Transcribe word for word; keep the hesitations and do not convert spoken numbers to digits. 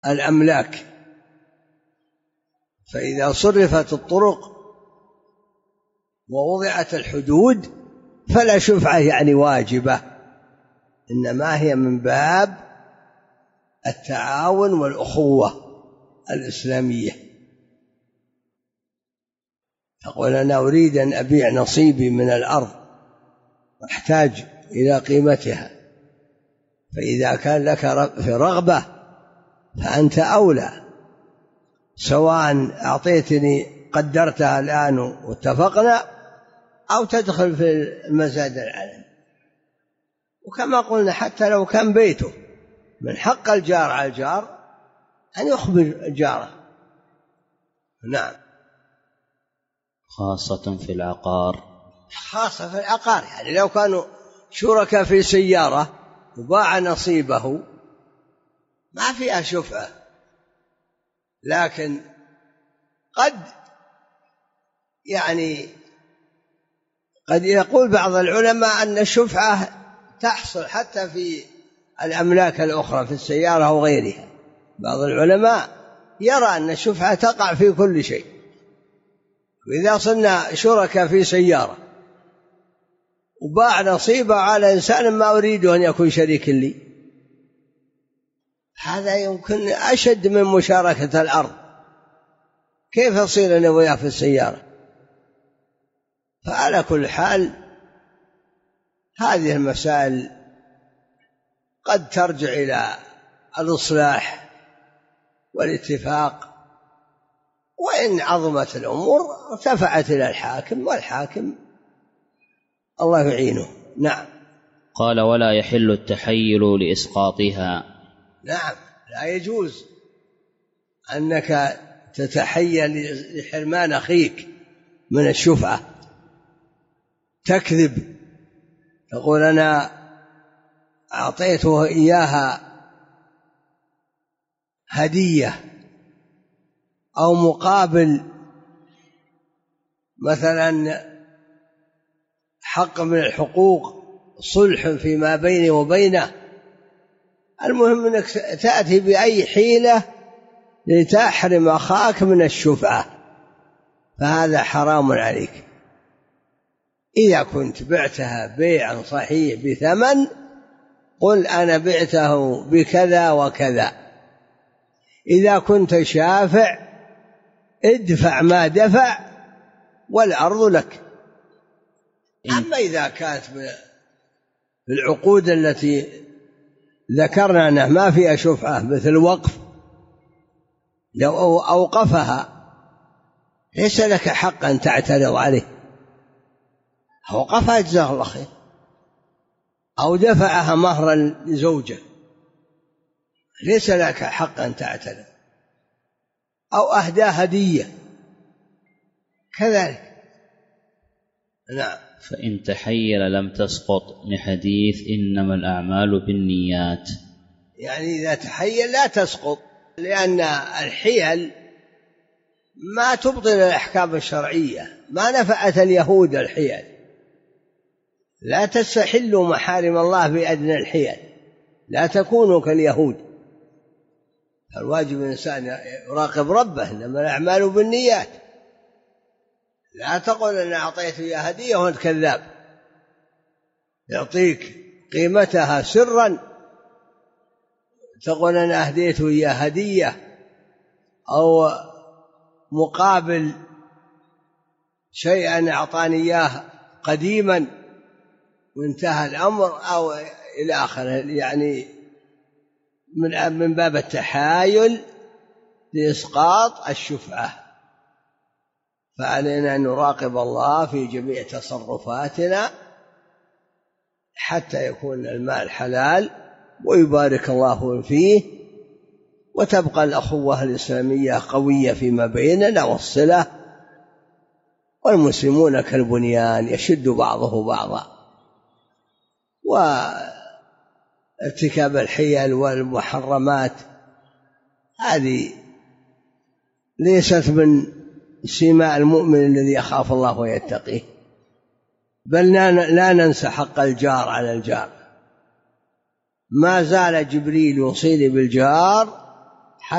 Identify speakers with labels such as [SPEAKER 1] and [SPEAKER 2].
[SPEAKER 1] الأملاك. فإذا صرفت الطرق ووضعت الحدود فلا شفعة يعني واجبة، إنما هي من باب التعاون والأخوة الإسلامية. تقول أنا أريد أن أبيع نصيبي من الأرض أحتاج إلى قيمتها، فإذا كان لك في رغبة فأنت أولى، سواء أعطيتني قدرتها الآن واتفقنا أو تدخل في المزاد العلني. وكما قلنا حتى لو كان بيته من حق الجار على الجار أن يخبر جاره. نعم.
[SPEAKER 2] خاصة في العقار.
[SPEAKER 1] خاصة في العقار، يعني لو كانوا شركاء في سيارة وباع نصيبه ما فيها شفعة، لكن قد يعني قد يقول بعض العلماء أن الشفعة تحصل حتى في الأملاك الأخرى في السيارة أو غيرها. بعض العلماء يرى أن الشفعة تقع في كل شيء. وإذا صرنا شركاء في سيارة وباع نصيبه على إنسان ما أريده أن يكون شريك لي، هذا يمكن أشد من مشاركة الأرض. كيف أصير أنا وياه في السيارة؟ فعلى كل حال هذه المسائل قد ترجع إلى الإصلاح والاتفاق، وإن عظمت الأمور ارتفعت إلى الحاكم، والحاكم الله يعينه. نعم.
[SPEAKER 2] قال ولا يحل التحيل لإسقاطها.
[SPEAKER 1] نعم، لا يجوز أنك تتحيل لحرمان أخيك من الشفعة، تكذب تقول أنا أعطيته إياها هدية أو مقابل مثلا حق من الحقوق، صلح فيما بيني وبينه. المهم أنك تأتي بأي حيلة لتحرم أخاك من الشفعة، فهذا حرام عليك. إذا كنت بعتها بيعا صحيح بثمن قل أنا بعته بكذا وكذا. إذا كنت شافع ادفع ما دفع والأرض لك. أما إذا كانت بالعقود التي ذكرنا أنها ما فيها شفعة مثل وقف، لو أوقفها ليس لك حق أن تعترض عليه. أوقفها جزاه الله خير، أو دفعها مهرا لزوجه ليس لك حق أن تعترض، أو أهدى هدية كذلك. نعم.
[SPEAKER 2] فإن تحيل لم تسقط لحديث إنما الأعمال بالنيات.
[SPEAKER 1] يعني إذا تحيل لا تسقط، لأن الحيل ما تبطل الأحكام الشرعية. ما نفعت اليهود الحيل، لا تستحلوا محارم الله بأدنى الحيل، لا تكونوا كاليهود. الواجب الإنسان يراقب ربه، إنما الأعمال بالنيات. لا تقول أنا أعطيته إياه هدية وأنت كذاب، يعطيك قيمتها سرا تقول أنا أهديته إياه هدية أو مقابل شيئا أعطاني إياه قديما وانتهى الأمر أو إلى آخره، يعني من من باب التحايل لإسقاط الشفعة. فعلينا أن نراقب الله في جميع تصرفاتنا حتى يكون المال حلال ويبارك الله فيه، وتبقى الأخوة الإسلامية قوية فيما بيننا والصلة، والمسلمون كالبنيان يشد بعضه بعضا. وارتكاب الحيل والمحرمات هذه ليست من سماء المؤمن الذي يخاف الله ويتقيه. بل لا ننسى حق الجار على الجار. ما زال جبريل يوصيني بالجار